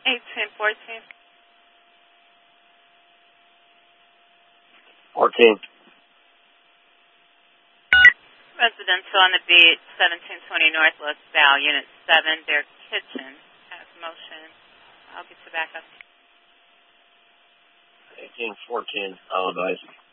1814. 14. Residential on the beach, 1720 Northwest Val, Unit 7, their kitchen has motion. I'll get you back up. 1814, Alibis.